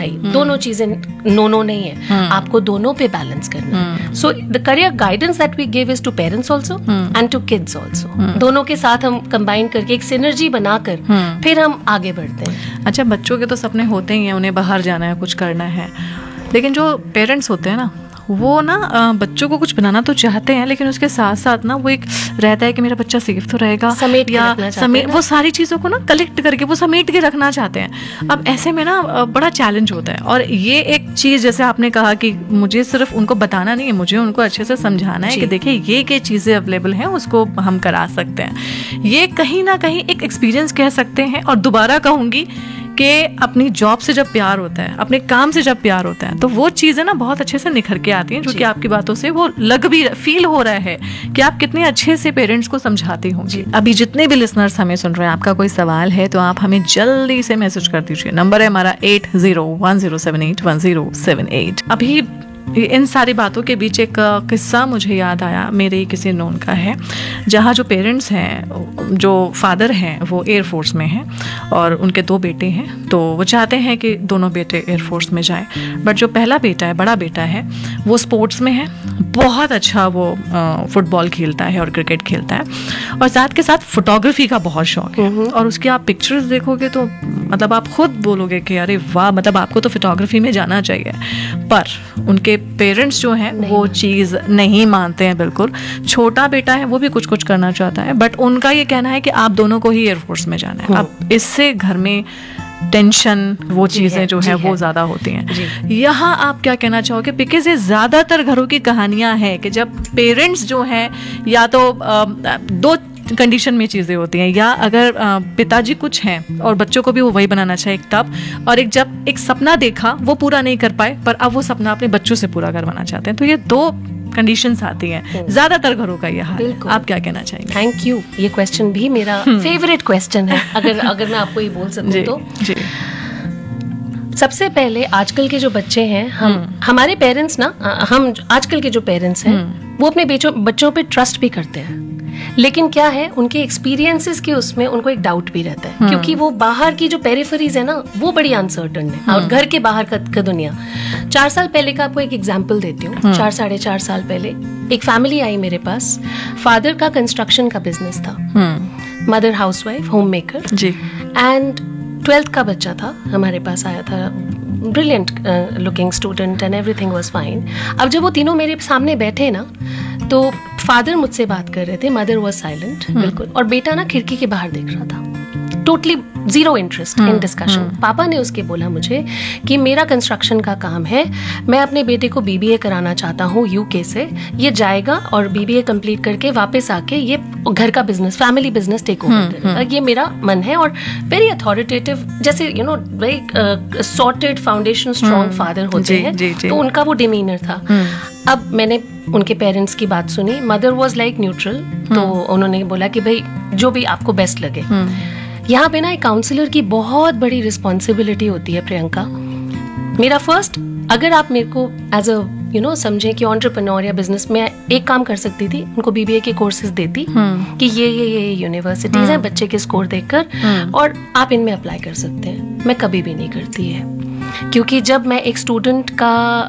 पढ़ाई, दोनों चीजें नो नहीं है, आपको दोनों पे बैलेंस करना है. So the career guidance that we give is to parents also and to kids also. दोनों के साथ हम कंबाइन करके एक सिनर्जी बनाकर फिर हम आगे बढ़ते हैं. अच्छा, बच्चों के तो सपने होते ही हैं, उन्हें बाहर जाना है, कुछ करना है, लेकिन जो पेरेंट्स होते हैं ना, वो ना बच्चों को कुछ बनाना तो चाहते हैं, लेकिन उसके साथ साथ ना वो एक रहता है कि मेरा बच्चा सेफ तो रहेगा, वो सारी चीज़ों को ना कलेक्ट करके वो समेट के रखना चाहते हैं. अब ऐसे में ना बड़ा चैलेंज होता है. और ये एक चीज़ जैसे आपने कहा कि मुझे सिर्फ उनको बताना नहीं है, मुझे उनको अच्छे से समझाना है कि देखिए ये चीज़ें अवेलेबल हैं, उसको हम करा सकते हैं. ये कहीं ना कहीं एक एक्सपीरियंस कह सकते हैं. और दोबारा कहूँगी कि अपनी जॉब से जब प्यार होता है, अपने काम से जब प्यार होता है, तो वो चीज़ें ना बहुत अच्छे से निखर के आती हैं, जो कि आपकी बातों से वो फील हो रहा है कि आप कितने अच्छे से पेरेंट्स को समझाती होंगी. अभी जितने भी लिसनर्स हमें सुन रहे हैं, आपका कोई सवाल है तो आप हमें जल्दी से मैसेज कर दीजिए. नंबर है हमारा 8010781078. अभी इन सारी बातों के बीच एक किस्सा मुझे याद आया, मेरे किसी नोन का है, जहाँ जो पेरेंट्स हैं, जो फादर हैं वो एयरफोर्स में हैं और उनके 2 बेटे हैं. तो वो चाहते हैं कि दोनों बेटे एयरफोर्स में जाएं. बट जो पहला बेटा है, बड़ा बेटा है, वो स्पोर्ट्स में है, बहुत अच्छा वो फुटबॉल खेलता है और क्रिकेट खेलता है, और साथ के साथ फोटोग्राफी का बहुत शौक है. और उसकी आप पिक्चर्स देखोगे तो मतलब आप खुद बोलोगे कि अरे वाह, मतलब आपको तो फोटोग्राफी में जाना चाहिए. पर उनके पेरेंट्स जो हैं वो चीज़ नहीं मानते हैं बिल्कुल. छोटा बेटा है, वो भी कुछ करना चाहता है, बट उनका ये कहना है कि आप दोनों को ही एयरफोर्स में जाना है. अब इससे घर में टेंशन, वो चीज़ें जो है वो ज़्यादा होती हैं. यहाँ आप क्या कहना चाहोगे? बिकॉज ये ज़्यादातर घरों की कहानियाँ हैं कि जब पेरेंट्स जो हैं, या तो 2 कंडीशन में चीज़ें होती हैं, या अगर पिताजी कुछ हैं और बच्चों को भी वो वही बनाना चाहिए तब, और जब एक सपना देखा वो पूरा नहीं कर पाए, पर अब वो सपना अपने बच्चों से पूरा करवाना चाहते हैं. तो ये 2 कंडीशंस आती हैं ज्यादातर घरों का. ये हाल, आप क्या कहना चाहेंगे? Thank you. ये क्वेश्चन भी मेरा फेवरेट क्वेश्चन है, अगर मैं आपको ये बोल सकूं तो. सबसे पहले आजकल के जो बच्चे हैं, हमारे पेरेंट्स ना, हम आजकल के जो पेरेंट्स हैं वो अपने बच्चों पे ट्रस्ट भी करते हैं, लेकिन क्या है, उनके एक्सपीरियंसेस के उसमें उनको एक डाउट भी रहता है, क्योंकि वो बाहर की जो पेरिफेरीज है ना, वो बड़ी अनसर्टन है, और घर के बाहर का दुनिया. 4 साल पहले का आपको एक एग्जांपल देती हूँ. 4-4.5 साल पहले एक फैमिली आई मेरे पास. फादर का कंस्ट्रक्शन का बिजनेस था, mother housewife, home maker, and 12th का बच्चा था, हमारे पास आया था. Brilliant looking student and everything was fine. अब जब वो तीनों मेरे सामने बैठे ना, तो फादर मुझसे बात कर रहे थे, मदर वाज साइलेंट बिल्कुल, और बेटा ना खिड़की के बाहर देख रहा था, totally zero interest in discussion. पापा ने उसके बोला मुझे कि मेरा कंस्ट्रक्शन का काम है, मैं अपने बेटे को BBA कराना चाहता हूँ UK से. ये जाएगा और BBA कंप्लीट करके वापस आके ये घर का business, family business take over करेगा. ये मेरा मन है. और वेरी अथॉरिटेटिव, जैसे very sorted foundation strong father होते हैं, तो उनका वो डिमीनर था. अब मैंने उनके पेरेंट्स की बात सुनी. मदर वॉज लाइक न्यूट्रल, तो उन्होंने बोला कि भाई जो भी आपको बेस्ट लगे. यहाँ पे ना एक काउंसलर की बहुत बड़ी रिस्पॉन्सिबिलिटी होती है, प्रियंका. मेरा फर्स्ट, अगर आप मेरे को एज अ समझें कि एंटरप्रेन्योर या बिजनेस में एक काम कर सकती थी, उनको BBA के कोर्सेज देती कि ये यूनिवर्सिटीज हैं, बच्चे के स्कोर देखकर, और आप इनमें अप्लाई कर सकते हैं. मैं कभी भी नहीं करती है, क्योंकि जब मैं एक स्टूडेंट का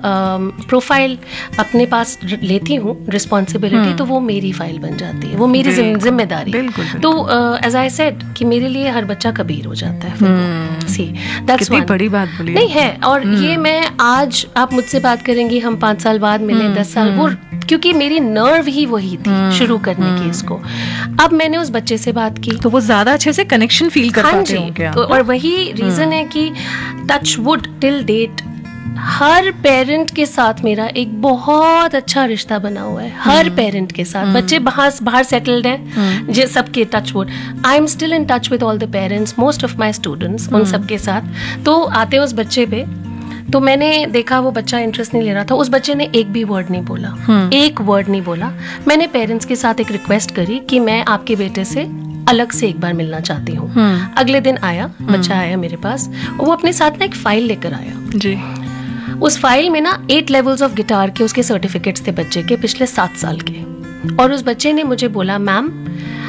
प्रोफाइल अपने पास लेती हूँ, रिस्पॉन्सिबिलिटी, तो वो मेरी फाइल बन जाती है, वो मेरी जिम्मेदारी. तो एज आई सेड कि मेरे लिए हर बच्चा कबीर हो जाता है. सी, दैट्स वन. बड़ी बात बोली नहीं है. और ये मैं आज, आप मुझसे बात करेंगे, हम 5 साल बाद मिले, 10 साल, वो क्योंकि मेरी नर्व ही वही थी शुरू करने की इसको. अब मैंने उस बच्चे से बात की, तो वो ज्यादा अच्छे से कनेक्शन फील कर पाते होंगे. तो और वही रीजन है कि टच वुड टिल डेट हर पेरेंट के साथ मेरा एक बहुत अच्छा रिश्ता बना हुआ है. हर पेरेंट के साथ. बच्चे बाहर सेटल्ड हैं, जे सबके touch wood. I am still in touch with all the parents, most of my students, उन सबके साथ. तो आते उस बच्चे पे, तो मैंने देखा वो बच्चा इंटरेस्ट नहीं ले रहा था. उस बच्चे ने एक भी वर्ड नहीं बोला, एक वर्ड नहीं बोला. मैंने पेरेंट्स के साथ एक रिक्वेस्ट करी कि मैं आपके बेटे से अलग से एक बार मिलना चाहती हूँ. अगले दिन आया, बच्चा आया मेरे पास, वो अपने साथ ना एक फाइल लेकर आया जी. उस फाइल में ना 8 लेवल्स ऑफ गिटार के उसके सर्टिफिकेट्स थे बच्चे के, पिछले 7 साल के. और उस बच्चे ने मुझे बोला, मैम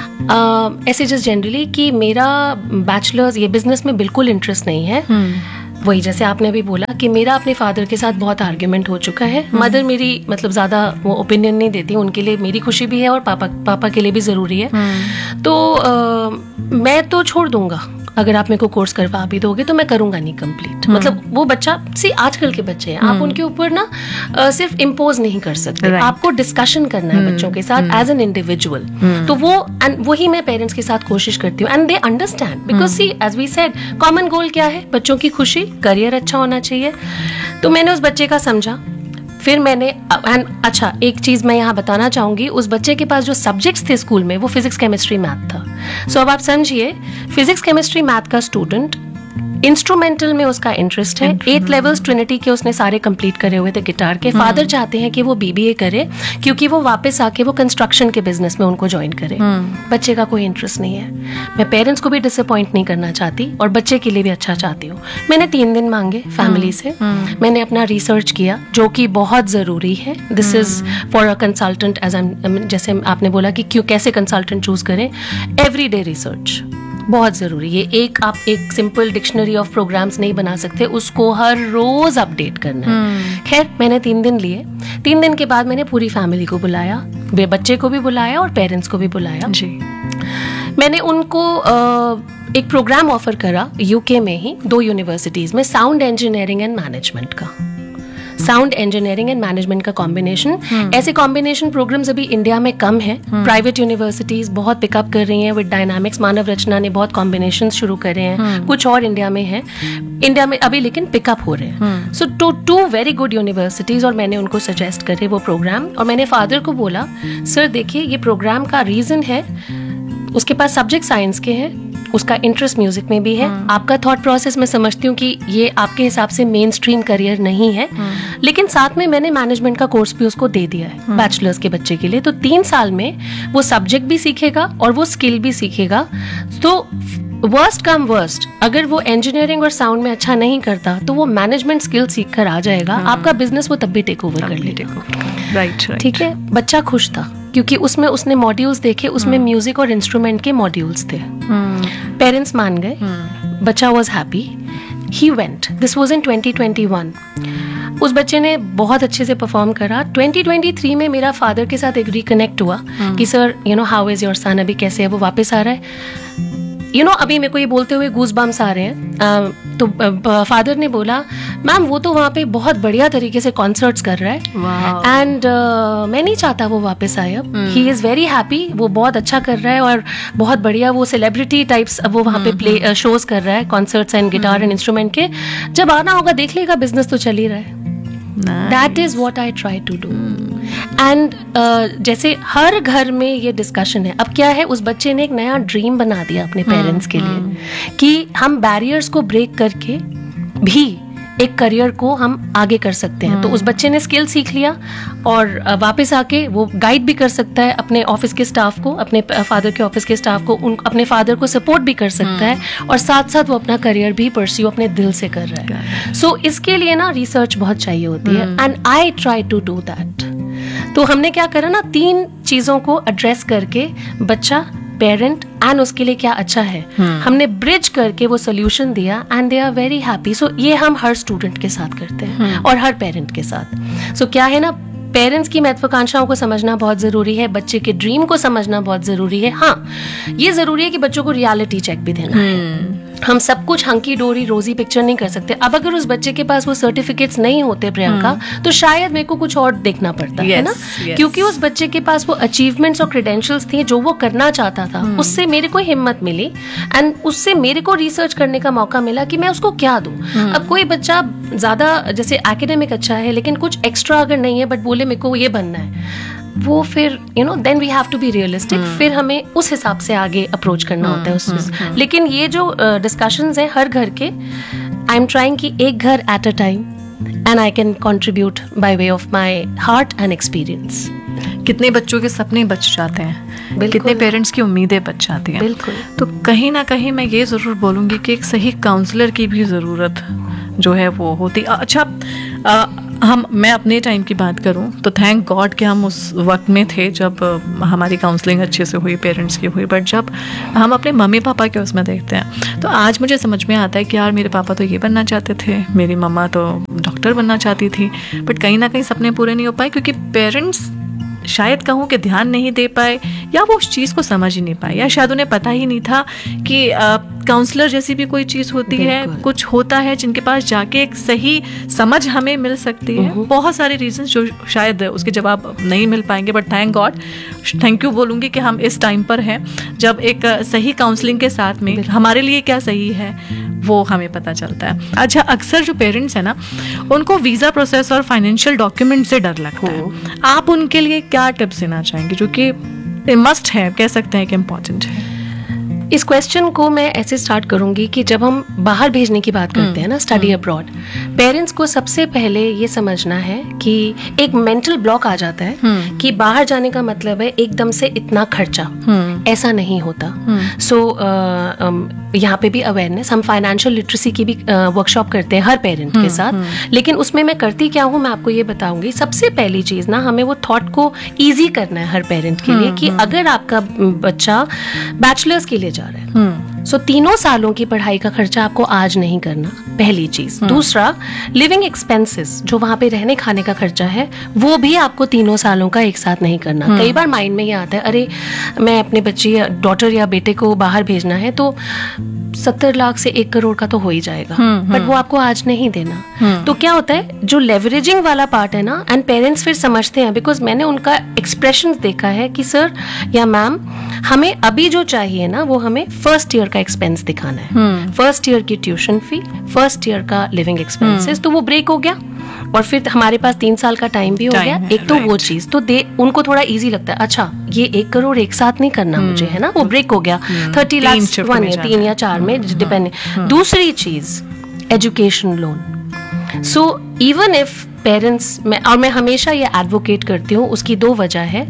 ऐसे जस्ट जनरली कि मेरा बैचलर्स ये बिजनेस में बिल्कुल इंटरेस्ट नहीं है, वही जैसे आपने भी बोला कि मेरा अपने फादर के साथ बहुत आर्ग्यूमेंट हो चुका है। मदर मेरी मतलब ज़्यादा वो ओपिनियन नहीं देती, उनके लिए मेरी खुशी भी है और पापा के लिए भी ज़रूरी है। तो मैं तो छोड़ दूंगा, अगर आप मेरे को कोर्स करवा भी दोगे तो मैं करूंगा नहीं कंप्लीट। मतलब वो बच्चा सी आजकल के बच्चे हैं, आप उनके ऊपर ना सिर्फ इम्पोज नहीं कर सकते, आपको डिस्कशन करना है बच्चों के साथ एज एन इंडिविजुअल। तो वो वही मैं पेरेंट्स के साथ कोशिश करती हूँ and they understand because C as we said common goal क्या है, बच्चों की खुशी, करियर अच्छा होना चाहिए। तो मैंने उस बच्चे का समझा, फिर मैंने अच्छा एक चीज मैं यहाँ बताना चाहूंगी, उस बच्चे के पास जो सब्जेक्ट्स थे स्कूल में वो फिजिक्स केमिस्ट्री मैथ था। सो अब आप समझिए फिजिक्स केमिस्ट्री मैथ का स्टूडेंट, इंस्ट्रूमेंटल में उसका इंटरेस्ट है, 8 लेवल्स ट्रिनिटी के उसने सारे कंप्लीट करे हुए थे गिटार के। फादर चाहते हैं कि वो BBA करे क्योंकि वो वापस आके वो कंस्ट्रक्शन के बिजनेस में उनको ज्वाइन करे। बच्चे का कोई इंटरेस्ट नहीं है। मैं पेरेंट्स को भी डिसअपॉइंट नहीं करना चाहती और बच्चे के लिए भी अच्छा चाहती हूँ। मैंने 3 दिन मांगे फैमिली से, मैंने अपना रिसर्च किया जो कि बहुत जरूरी है। This is for a consultant, जैसे आपने बोला कि क्यों कैसे कंसल्टेंट चूज करें, एवरीडे रिसर्च बहुत ज़रूरी है। आप एक सिंपल डिक्शनरी ऑफ प्रोग्राम्स नहीं बना सकते, उसको हर रोज अपडेट करना है। खैर मैंने 3 दिन लिए। 3 दिन के बाद मैंने पूरी फैमिली को बुलाया, वे बच्चे को भी बुलाया और पेरेंट्स को भी बुलाया जी। मैंने उनको एक प्रोग्राम ऑफर करा UK में ही 2 यूनिवर्सिटीज में, साउंड इंजीनियरिंग एंड मैनेजमेंट का। साउंड इंजीनियरिंग एंड मैनेजमेंट का कॉम्बिनेशन, ऐसे कॉम्बिनेशन प्रोग्राम्स अभी इंडिया में कम है। प्राइवेट यूनिवर्सिटीज बहुत पिकअप कर रही हैं विद डायनामिक्स, मानव रचना ने बहुत कॉम्बिनेशन शुरू करे हैं, कुछ और इंडिया में है, इंडिया में अभी लेकिन पिकअप हो रहे हैं। सो 2 वेरी गुड यूनिवर्सिटीज, और मैंने उनको सजेस्ट करे वो प्रोग्राम। और मैंने फादर को बोला, सर देखिए ये प्रोग्राम का रीजन है, उसके पास सब्जेक्ट साइंस के हैं, उसका इंटरेस्ट म्यूजिक में भी है, आपका थॉट प्रोसेस मैं समझती हूँ कि ये आपके हिसाब से मेन स्ट्रीम करियर नहीं है, लेकिन साथ में मैंने मैनेजमेंट का कोर्स भी उसको दे दिया है बैचलर्स के बच्चे के लिए। तो 3 साल में वो सब्जेक्ट भी सीखेगा और वो स्किल भी सीखेगा। तो वर्स्ट कम वर्स्ट, अगर वो इंजीनियरिंग और साउंड में अच्छा नहीं करता तो वो मैनेजमेंट स्किल सीख कर आ जाएगा, आपका बिजनेस वो तब भी टेक ओवर कर लेगा। राइट, ठीक है। बच्चा खुश था क्योंकि उसमें उसने मॉड्यूल्स देखे, उसमें म्यूजिक और इंस्ट्रूमेंट के मॉड्यूल्स थे। पेरेंट्स मान गए, बच्चा was happy, he went. This was in 2021। उस बच्चे ने बहुत अच्छे से परफॉर्म करा। 2023 में मेरा फादर के साथ एक रिकनेक्ट हुआ कि sir how is your son, अभी कैसे है, वो वापस आ रहा है। अभी मेरे को ये बोलते हुए गूज बम्स आ रहे हैं। तो फादर ने बोला, मैम वो तो वहाँ पे बहुत बढ़िया तरीके से कॉन्सर्ट्स कर रहा है एंड मैं नहीं चाहता वो वापस आए। अब ही इज़ वेरी हैप्पी, वो बहुत अच्छा कर रहा है और बहुत बढ़िया वो सेलिब्रिटी टाइप्स अब वो वहाँ पे प्ले शोज कर रहा है, concerts and guitar and instrument के। जब आना होगा देख लेगा, बिजनेस तो चल ही रहा है। That is what I try to do. And जैसे हर घर में ये डिस्कशन है। अब क्या है, उस बच्चे ने एक नया ड्रीम बना दिया अपने पेरेंट्स के लिए कि हम बैरियर्स को ब्रेक करके भी एक करियर को हम आगे कर सकते हैं। तो उस बच्चे ने स्किल सीख लिया और वापस आके वो गाइड भी कर सकता है अपने ऑफिस के स्टाफ को, अपने फादर के ऑफिस के स्टाफ को, अपने फादर को सपोर्ट भी कर सकता है और साथ साथ वो अपना करियर भी परस्यू अपने दिल से कर रहा है। सो इसके लिए ना रिसर्च बहुत चाहिए होती है and I try to do that. तो हमने क्या करा ना, 3 चीजों को एड्रेस करके बच्चा, पेरेंट एंड उसके लिए क्या अच्छा है, हमने ब्रिज करके वो सोल्यूशन दिया and they are very happy. सो ये हम हर स्टूडेंट के साथ करते हैं और हर पेरेंट के साथ। सो क्या है ना, पेरेंट्स की महत्वाकांक्षाओं को समझना बहुत जरूरी है, बच्चे के ड्रीम को समझना बहुत जरूरी है। हाँ, ये जरूरी है कि बच्चों को रियलिटी चेक भी देना है। हम सब कुछ हंकी डोरी रोजी पिक्चर नहीं कर सकते। अब अगर उस बच्चे के पास वो सर्टिफिकेट्स नहीं होते प्रियंका, तो शायद मेरे को कुछ और देखना पड़ता है ना, क्योंकि उस बच्चे के पास वो अचीवमेंट्स और क्रेडेंशियल्स थे जो वो करना चाहता था। उससे मेरे को हिम्मत मिली एंड उससे मेरे को रिसर्च करने का मौका मिला कि मैं उसको क्या दूं। अब कोई बच्चा ज्यादा जैसे एकेडमिक अच्छा है लेकिन कुछ एक्स्ट्रा अगर नहीं है बट बोले मेरे को ये बनना है, वो फिर then we have to be realistic. फिर हमें उस हिसाब से आगे अप्रोच करना होता है लेकिन ये जो डिस्कशंस हैं हर घर के, आई एम ट्राइंग कि एक घर at a time and I can contribute by way of my heart and experience. कितने बच्चों के सपने बच जाते हैं, कितने पेरेंट्स की उम्मीदें बच जाती हैं। बिल्कुल। तो कहीं ना कहीं मैं ये ज़रूर बोलूँगी कि एक सही काउंसलर की भी ज़रूरत जो है वो होती। अच्छा, मैं अपने टाइम की बात करूं तो थैंक गॉड कि हम उस वक्त में थे जब हमारी काउंसलिंग अच्छे से हुई, पेरेंट्स की हुई। बट जब हम अपने मम्मी पापा के उसमें देखते हैं तो आज मुझे समझ में आता है कि यार मेरे पापा तो ये बनना चाहते थे, मेरी मम्मा तो डॉक्टर बनना चाहती थी, बट कहीं ना कहीं सपने पूरे नहीं हो पाए क्योंकि पेरेंट्स शायद कहूँ कि ध्यान नहीं दे पाए या वो उस चीज़ को समझ ही नहीं पाए, या शायद उन्हें पता ही नहीं था कि काउंसलर जैसी भी कोई चीज़ होती है, कुछ होता है जिनके पास जाके एक सही समझ हमें मिल सकती है। बहुत सारे रीजंस जो शायद उसके जवाब नहीं मिल पाएंगे, but thank God, thank you बोलूँगी कि हम इस टाइम पर हैं जब एक सही काउंसलिंग के साथ में हमारे लिए क्या सही है वो हमें पता चलता है। अच्छा, अक्सर जो पेरेंट्स हैं ना उनको वीज़ा प्रोसेस और फाइनेंशियल डॉक्यूमेंट से डर लगता है। आप उनके लिए क्या टिप्स देना चाहेंगे जो कि मस्ट है, कह सकते हैं कि इम्पॉर्टेंट है? इस क्वेश्चन को मैं ऐसे स्टार्ट करूंगी कि जब हम बाहर भेजने की बात करते हैं ना, स्टडी अब्रॉड, पेरेंट्स को सबसे पहले ये समझना है कि एक मेंटल ब्लॉक आ जाता है कि बाहर जाने का मतलब है एकदम से इतना खर्चा। ऐसा नहीं होता। सो यहाँ पे भी अवेयरनेस, हम फाइनेंशियल लिटरेसी की भी वर्कशॉप करते हैं हर पेरेंट के साथ। लेकिन उसमें मैं करती क्या हूँ मैं आपको ये बताऊंगी। सबसे पहली चीज ना, हमें वो थॉट को ईजी करना है हर पेरेंट के लिए कि अगर आपका बच्चा बैचलर्स के लिए जा रहा है, सो 3 सालों की पढ़ाई का खर्चा आपको आज नहीं करना, पहली चीज। दूसरा, लिविंग एक्सपेंसेस, जो वहां पे रहने खाने का खर्चा है, वो भी आपको 3 सालों का एक साथ नहीं करना। कई बार माइंड में ये आता है, अरे मैं अपने बच्चे या डॉटर या बेटे को बाहर भेजना है तो 70 लाख से 1 करोड़ का तो हो ही जाएगा, बट वो आपको आज नहीं देना। तो क्या होता है, जो लेवरेजिंग वाला पार्ट है ना, एंड पेरेंट्स फिर समझते हैं, बिकॉज मैंने उनका एक्सप्रेशन देखा है कि सर या मैम, हमें अभी जो चाहिए ना वो हमें फर्स्ट ईयर का एक्सपेंस दिखाना है, फर्स्ट ईयर की ट्यूशन फी, फर्स्ट ईयर का लिविंग एक्सपेंसेस। तो वो ब्रेक हो गया और फिर हमारे पास 3 साल का टाइम भी हो गया। एक तो वो चीज तो उनको थोड़ा इजी लगता है, अच्छा ये 1 करोड़ एक साथ नहीं करना मुझे, है ना, वो ब्रेक हो गया। 30 लाख 3 या 4 में डिपेंड। दूसरी चीज, education loan. So even if parents, मैं हमेशा ये एडवोकेट करती हूँ, उसकी 2 वजह है।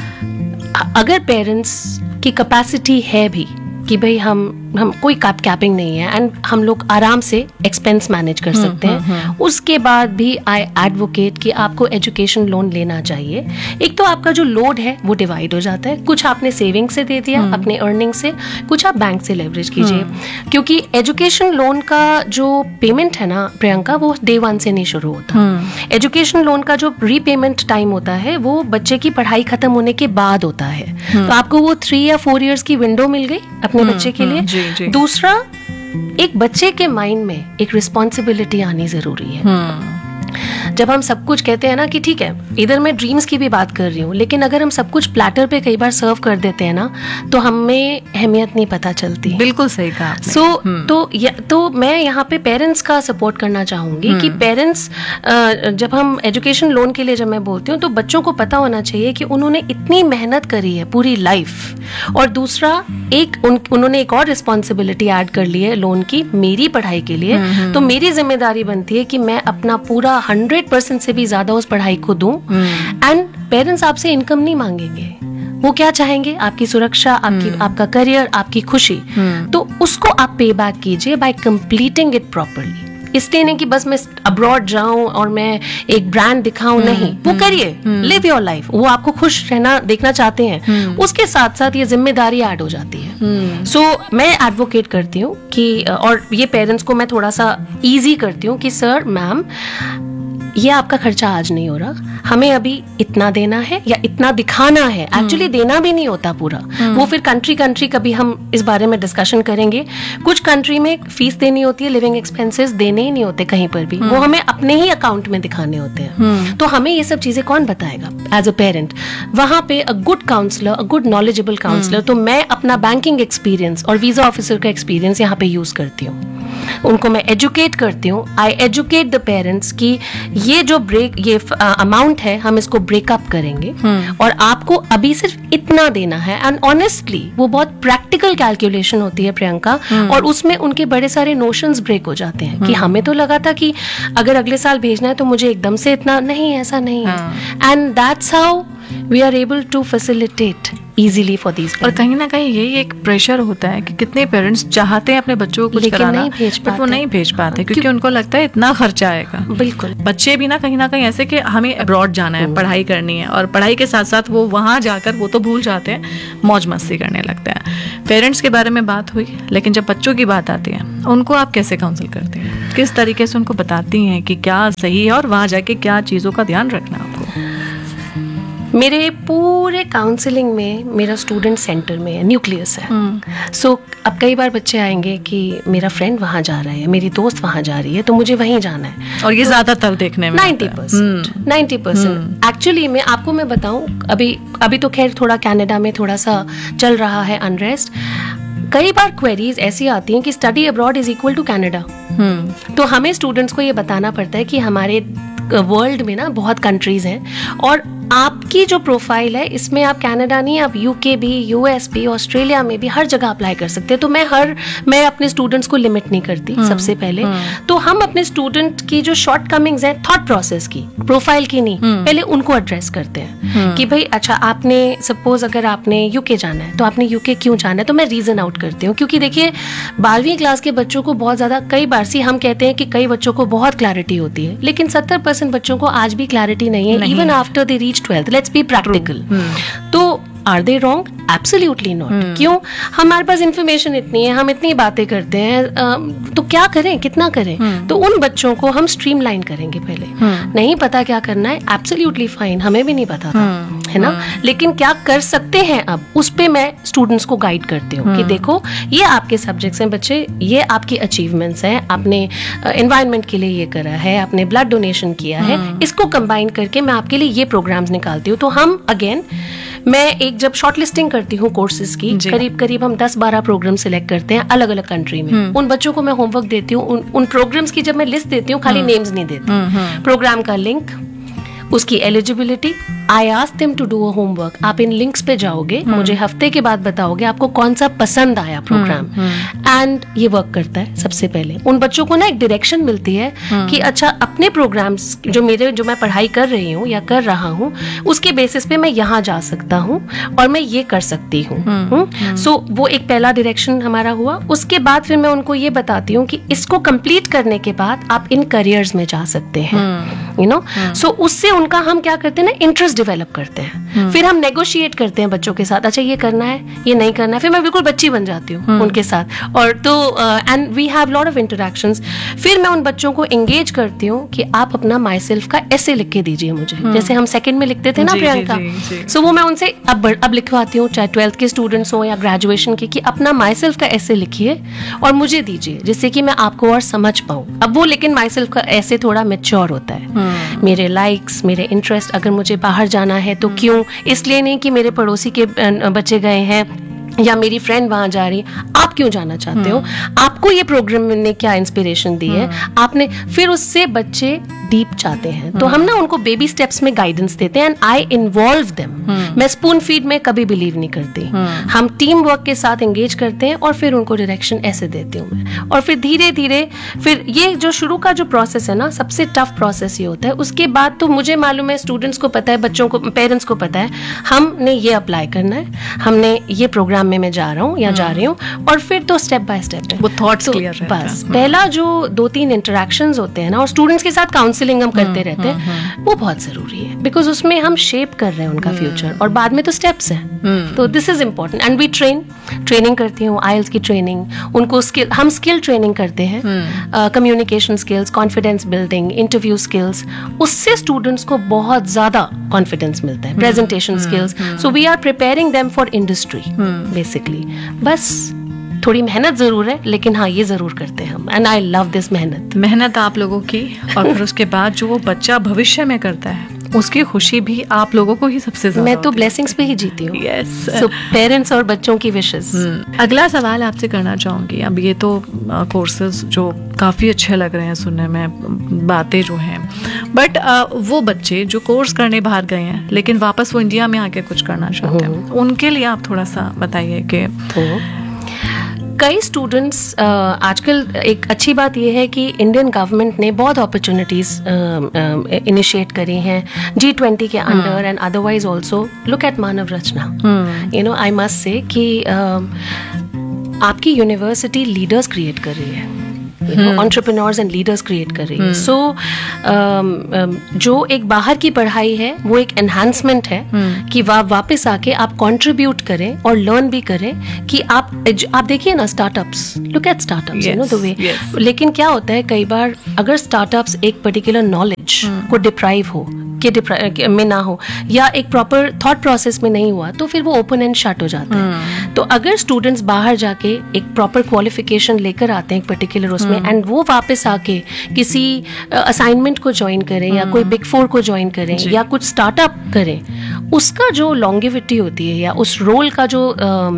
अगर पेरेंट्स की कैपेसिटी है भी कि भाई हम कोई कैपिंग नहीं है एंड हम लोग आराम से एक्सपेंस मैनेज कर सकते हैं, उसके बाद भी आई एडवोकेट कि आपको एजुकेशन लोन लेना चाहिए। एक तो आपका जो लोड है वो डिवाइड हो जाता है, कुछ आपने सेविंग से दे दिया अपने अर्निंग से, कुछ आप बैंक से लेवरेज कीजिए, क्योंकि एजुकेशन लोन का जो पेमेंट है ना प्रियंका, वो डे 1 से नहीं शुरू होता। एजुकेशन लोन का जो रीपेमेंट टाइम होता है वो बच्चे की पढ़ाई खत्म होने के बाद होता है। तो आपको वो 3 या 4 इयर्स की विंडो मिल गई अपने बच्चे के लिए। दूसरा, एक बच्चे के माइंड में एक रिस्पॉन्सिबिलिटी आनी जरूरी है। जब हम सब कुछ कहते हैं ना कि ठीक है, इधर मैं ड्रीम्स की भी बात कर रही हूँ, लेकिन अगर हम सब कुछ प्लेटर पे कई बार सर्व कर देते हैं ना, तो हमें अहमियत नहीं पता चलती। बिल्कुल सही कहा आपने। तो मैं यहाँ पे पेरेंट्स का सपोर्ट करना चाहूंगी कि पेरेंट्स, जब हम एजुकेशन लोन के लिए जब मैं बोलती हूँ, तो बच्चों को पता होना चाहिए कि उन्होंने इतनी मेहनत करी है पूरी लाइफ, और दूसरा उन्होंने एक और रिस्पॉन्सिबिलिटी ऐड कर ली है लोन की, मेरी पढ़ाई के लिए। तो मेरी जिम्मेदारी बनती है कि मैं अपना पूरा 100% से भी ज्यादा उस पढ़ाई को दूं। एंड पेरेंट्स आपसे इनकम नहीं मांगेंगे, वो क्या चाहेंगे, आपकी सुरक्षा, आपका करियर, आपकी खुशी। तो उसको आप पे बैक कीजिए बाय कंप्लीटिंग इट प्रॉपरली। इसलिए नहीं कि बस मैं अब्रॉड जाऊं और मैं एक ब्रांड दिखाऊं, नहीं, वो करिए, लिव योर लाइफ, वो आपको खुश रहना देखना चाहते हैं, उसके साथ साथ ये जिम्मेदारी ऐड हो जाती है। सो मैं एडवोकेट करती हूँ कि, और ये पेरेंट्स को मैं थोड़ा सा इजी करती हूँ कि सर मैम, ये आपका खर्चा आज नहीं हो रहा, हमें अभी इतना देना है या इतना दिखाना है। एक्चुअली देना भी नहीं होता पूरा, वो फिर कंट्री कभी हम इस बारे में डिस्कशन करेंगे। कुछ कंट्री में फीस देनी होती है, लिविंग एक्सपेंसेस देने ही नहीं होते कहीं पर भी, वो हमें अपने ही अकाउंट में दिखाने होते हैं। तो हमें ये सब चीजें कौन बताएगा एज अ पेरेंट? वहां पे a good counsellor, a good knowledgeable counsellor. तो मैं अपना बैंकिंग एक्सपीरियंस और वीजा ऑफिसर का एक्सपीरियंस यहाँ पे यूज करती हूँ, उनको मैं एजुकेट करती हूँ। आई एजुकेट द पेरेंट्स कि ये जो ये अमाउंट है, हम इसको ब्रेकअप करेंगे और आपको अभी सिर्फ इतना देना है। एंड ऑनेस्टली वो बहुत प्रैक्टिकल कैलकुलेशन होती है प्रियंका, और उसमें उनके बड़े सारे नोशंस ब्रेक हो जाते हैं कि हमें तो लगा था कि अगर अगले साल भेजना है तो मुझे एकदम से इतना नहीं, ऐसा नहीं है। And that's how we are able to facilitate easily for these. और कहीं ना कहीं यही एक प्रेशर होता है कि कितने पेरेंट्स चाहते हैं अपने बच्चों को कुछ कराना, बट वो नहीं भेज पाते क्योंकि उनको लगता है इतना खर्चा आएगा। बिल्कुल, बच्चे भी ना कहीं ऐसे कि हमें अब्रॉड जाना है, पढ़ाई करनी है, और पढ़ाई के साथ साथ वो वहाँ जाकर वो तो भूल जाते हैं, मौज मस्ती करने लगते हैं। पेरेंट्स के बारे में बात हुई, लेकिन जब बच्चों की बात आती है उनको आप कैसे काउंसिल करते हैं, किस तरीके से उनको बताती हैं कि क्या सही है और वहाँ जाके क्या चीज़ों का ध्यान रखना आपको? मेरे पूरे काउंसलिंग में मेरा स्टूडेंट सेंटर में है, न्यूक्लियस है। सो अब कई बार बच्चे आएंगे कि मेरा फ्रेंड वहाँ जा रहा है, मेरी दोस्त वहाँ जा रही है, तो मुझे वहीं जाना है। और ये ज्यादातर देखने में 90% एक्चुअली मैं बताऊँ, अभी तो खैर थोड़ा कनाडा में थोड़ा सा चल रहा है अनरेस्ट। कई बार क्वेरीज ऐसी आती हैं कि study abroad is equal to Canada. तो हमें स्टूडेंट्स को ये बताना पड़ता है कि हमारे वर्ल्ड में ना बहुत कंट्रीज हैं, और आपकी जो प्रोफाइल है इसमें आप कनाडा नहीं, आप यूके भी, यूएस भी, ऑस्ट्रेलिया में भी हर जगह अप्लाई कर सकते हैं। तो मैं अपने स्टूडेंट्स को लिमिट नहीं करती। सबसे पहले तो हम अपने स्टूडेंट की जो शॉर्ट कमिंग्स हैं थॉट प्रोसेस की, प्रोफाइल की नहीं, पहले उनको एड्रेस करते हैं कि भाई अच्छा, आपने सपोज अगर आपने यूके जाना है तो आपने यूके क्यों जाना है, तो मैं रीजन आउट करती हूँ। क्योंकि देखिए 12वीं क्लास के बच्चों को बहुत ज्यादा, कई बार हम कहते हैं कि कई बच्चों को बहुत क्लैरिटी होती है, लेकिन 70% बच्चों को आज भी क्लैरिटी नहीं है, even after they reach 12th। Let's be practical. तो are they wrong? Absolutely not. क्यों? हमारे पास इंफॉर्मेशन इतनी है, हम इतनी बातें करते हैं, तो क्या करें, कितना करें? तो उन बच्चों को हम स्ट्रीमलाइन करेंगे पहले। नहीं पता क्या करना है, एब्सोल्युटली फाइन, हमें भी नहीं पता था, है ना, लेकिन क्या कर सकते हैं अब, उस पे मैं स्टूडेंट्स को गाइड करती हूँ कि देखो ये आपके सब्जेक्ट्स हैं बच्चे, ये आपकी अचीवमेंट्स हैं, आपने एनवायरनमेंट के लिए ये करा है, आपने ब्लड डोनेशन किया है, इसको कंबाइन करके मैं आपके लिए ये प्रोग्राम्स निकालती हूँ। तो हम अगेन, मैं एक जब शॉर्ट लिस्टिंग करती हूँ कोर्सेज की, करीब हम 10-12 प्रोग्राम सिलेक्ट करते हैं अलग अलग कंट्री में। उन बच्चों को मैं होमवर्क देती हूँ, उन प्रोग्राम्स की जब मैं लिस्ट देती हूँ, खाली नेम्स नहीं देती, प्रोग्राम का लिंक, उसकी eligibility, I ask them to do a homework. आप इन लिंक्स पे जाओगे, मुझे हफ्ते के बाद बताओगे आपको कौन सा पसंद आया प्रोग्राम, एंड ये वर्क करता है। सबसे पहले उन बच्चों को ना एक डायरेक्शन मिलती है कि अच्छा, अपने प्रोग्राम्स जो मैं पढ़ाई कर रही हूँ या कर रहा हूँ, उसके बेसिस पे मैं यहाँ जा सकता हूँ और मैं ये कर सकती हूँ। सो वो एक पहला डायरेक्शन हमारा हुआ। उसके बाद फिर मैं उनको ये बताती हूँ कि इसको कंप्लीट करने के बाद आप इन करियर्स में जा सकते हैं, यू नो। सो उससे उनका हम क्या करते हैं ना, इंटरेस्ट डेवलप करते हैं। फिर हम नेगोशिएट करते हैं बच्चों के साथ, अच्छा ये करना है, ये नहीं करना है। फिर मैं बिल्कुल बच्ची बन जाती हूँ उनके साथ, और तो and we have lot of interactions. फिर मैं उन बच्चों को एंगेज करती हूँ कि आप अपना माई सेल्फ का ऐसे लिख के दीजिए मुझे, जैसे हम सेकंड में लिखते थे ना प्रियंका। सो वो मैं उनसे अब लिखवाती हूँ, चाहे 12th के स्टूडेंट्स हो या ग्रेजुएशन के, कि अपना माई सेल्फ का ऐसे लिखिए और मुझे दीजिए, जिससे कि मैं आपको और समझ पाऊँ। अब वो लेकिन माई सेल्फ का ऐसे थोड़ा मैच्योर होता है, मेरे लाइक्स, मेरे इंटरेस्ट, अगर मुझे बाहर जाना है तो क्यों, इसलिए नहीं कि मेरे पड़ोसी के बच्चे गए हैं या मेरी फ्रेंड वहां जा रही, आप क्यों जाना चाहते हो, आपको ये प्रोग्राम ने क्या इंस्पिरेशन दी है आपने। फिर उससे बच्चे डीप चाहते हैं, तो हम ना उनको बेबी स्टेप्स में गाइडेंस देते हैं, एंड आई इन्वॉल्व देम। मैं स्पून फीड में कभी बिलीव नहीं करती, हम टीम वर्क के साथ एंगेज करते हैं और फिर उनको डायरेक्शन ऐसे देती हूँ मैं। और फिर धीरे धीरे फिर ये जो शुरू का जो प्रोसेस है ना, सबसे टफ प्रोसेस ये होता है। उसके बाद तो मुझे मालूम है, स्टूडेंट्स को पता है, बच्चों को, पेरेंट्स को पता है, हमने ये अप्लाई करना है, हमने ये प्रोग्राम में मैं जा रहा हूँ या जा रही हूँ, और फिर तो स्टेप बाय स्टेप है, वो थॉट्स क्लियर रहता है। बस पहला जो 2-3 इंटरेक्शंस होते हैं ना, और स्टूडेंट्स के साथ काउंसलिंग हम करते रहते हैं, वो बहुत जरूरी है, बिकॉज उसमें हम शेप कर रहे हैं उनका फ्यूचर, और बाद में तो स्टेप्स हैं। तो this is important, and we training करती हूँ, आईएलटीएस की ट्रेनिंग, उनको हम स्किल ट्रेनिंग करते हैं, communication skills, confidence building, interview skills. उससे स्टूडेंट्स को बहुत ज्यादा कॉन्फिडेंस मिलता है, presentation skills. So we are preparing them for industry basically. बस थोड़ी मेहनत जरूर है, लेकिन हाँ, ये जरूर करते हैं हम, एंड आई लव दिस मेहनत आप लोगों की। और फिर उसके बाद जो वो बच्चा भविष्य में करता है, उसकी खुशी भी आप लोगों को ही सबसे ज्यादा। मैं तो ब्लेसिंग्स पे ही जीती हूँ। यस, सो पेरेंट्स और बच्चों की विशेस। अगला सवाल आपसे करना चाहूँगी। अब ये तो कोर्सेज जो काफ़ी अच्छे लग रहे हैं सुनने में, बातें जो हैं, बट वो बच्चे जो कोर्स करने बाहर गए हैं लेकिन वापस वो इंडिया में आके कुछ करना चाहते हैं, उनके लिए आप थोड़ा सा बताइए कि कई स्टूडेंट्स आजकल एक अच्छी बात यह है कि इंडियन गवर्नमेंट ने बहुत अपॉर्चुनिटीज इनिशिएट करी हैं G20 के under and otherwise also. Look at Manav Rachna. You know, I must say कि आपकी यूनिवर्सिटी लीडर्स क्रिएट कर रही है, एंटरप्रेन्योर्स एंड लीडर्स क्रिएट कर रही है. सो जो एक बाहर की पढ़ाई है वो एक एनहांसमेंट है कि वापस आके आप कंट्रीब्यूट करें और लर्न भी करें कि आप देखिए ना startups, look at startups, you know the way. लेकिन क्या होता है कई बार अगर स्टार्टअप्स एक पर्टिकुलर नॉलेज को डिप्राइव हो में ना हो या एक प्रॉपर थॉट प्रोसेस में नहीं हुआ तो फिर वो ओपन एंड शट हो जाता है. तो अगर स्टूडेंट्स बाहर जाके एक प्रॉपर क्वालिफिकेशन लेकर आते हैं एक पर्टिकुलर उसमें एंड वो वापस आके किसी असाइनमेंट को ज्वाइन करें या कोई बिग 4 को ज्वाइन करें या कुछ स्टार्टअप करें, उसका जो लॉन्गेविटी होती है या उस रोल का जो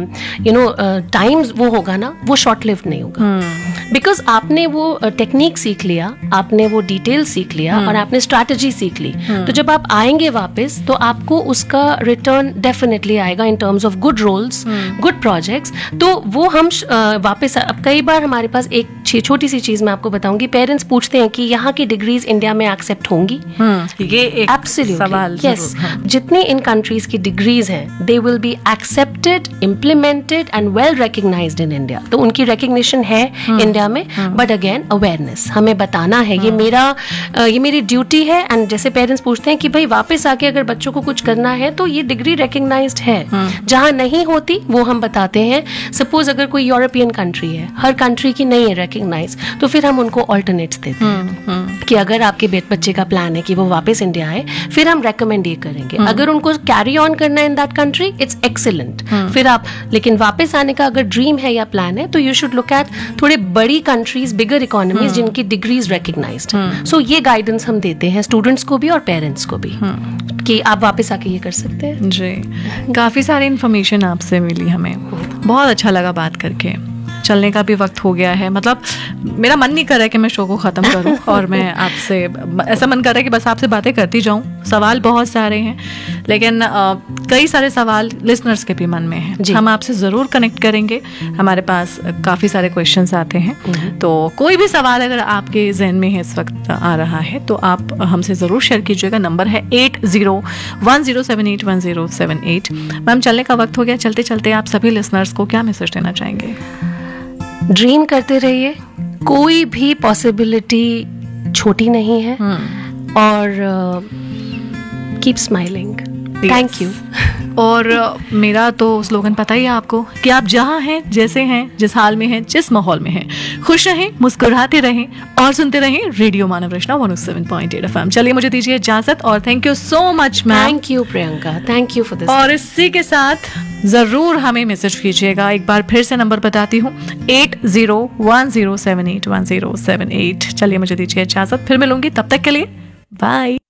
टाइम वो होगा ना, वो शॉर्ट लिव्ड नहीं होगा. बिकॉज आपने वो टेक्निक सीख लिया, आपने वो डिटेल सीख लिया और आपने स्ट्रैटेजी सीख ली. तो जब आप आएंगे वापस तो आपको उसका रिटर्न डेफिनेटली आएगा in terms of good roles, good projects. तो वो हम वापस, अब कई बार हमारे पास एक छोटी सी चीज मैं आपको बताऊंगी, पेरेंट्स पूछते हैं कि यहाँ की डिग्रीज इंडिया में एक्सेप्ट होंगी. ये एक सवाल. यस, जितनी इन कंट्रीज की डिग्रीज हैं they will be accepted, implemented and well recognised in India. तो उनकी रिकग्निशन है इंडिया में, बट अगेन अवेयरनेस हमें बताना है. ये मेरी ड्यूटी है. एंड जैसे पेरेंट्स पूछते हैं कि भाई वापस आके अगर बच्चों को कुछ करना है तो ये डिग्री रिकग्नाइज्ड है. जहां नहीं होती वो हम बताते हैं. सपोज अगर कोई यूरोपियन कंट्री है, हर कंट्री की नहीं है रिकग्नाइज, तो फिर हम उनको ऑल्टरनेट्स देते हैं कि अगर आपके बच्चे का प्लान है कि वो वापस इंडिया आए, फिर हम रेकमेंड ये करेंगे. अगर उनको कैरी ऑन करना है in that country, it's excellent. फिर आप, लेकिन वापस आने का अगर ड्रीम है या प्लान है तो यू शुड लुक एट थोड़े बड़ी कंट्रीज, बिगर इकोनॉमीज जिनकी डिग्रीज रिकग्नाइज्ड. सो ये गाइडेंस हम देते हैं स्टूडेंट्स को भी और पेरेंट्स को भी कि आप वापस आके ये कर सकते हैं. जी, काफ़ी सारी इन्फॉर्मेशन आपसे मिली हमें, बहुत अच्छा लगा बात करके. चलने का भी वक्त हो गया है, मतलब मेरा मन नहीं कर रहा है कि मैं शो को ख़त्म करूं और मैं आपसे, ऐसा मन कर रहा है कि बस आपसे बातें करती जाऊं. सवाल बहुत सारे हैं लेकिन कई सारे सवाल लिसनर्स के भी मन में हैं. हम आपसे ज़रूर कनेक्ट करेंगे. हमारे पास काफ़ी सारे क्वेश्चंस आते हैं, तो कोई भी सवाल अगर आपके जहन में है इस वक्त आ रहा है तो आप हमसे ज़रूर शेयर कीजिएगा. नंबर है 8010781078. मैम, चलने का वक्त हो गया. चलते चलते आप सभी लिसनर्स को क्या मैसेज देना चाहेंगे? ड्रीम करते रहिए, कोई भी पॉसिबिलिटी छोटी नहीं है और कीप स्माइलिंग. Thank you. और मेरा तो स्लोगन पता ही है आपको कि आप जहाँ हैं, जैसे हैं, जिस हाल में हैं, जिस माहौल में हैं, खुश रहें, मुस्कुराते रहें और सुनते रहें रेडियो मानव रचना 107.8 FM. चलिए, मुझे दीजिए इजाजत और thank you so much ma'am. Thank you Priyanka, thank you for this. और इसी के साथ जरूर हमें मैसेज कीजिएगा. एक बार फिर से नंबर बताती हूँ, 8010781078. चलिए, मुझे दीजिए इजाजत, फिर मिलूंगी. तब तक के लिए बाय.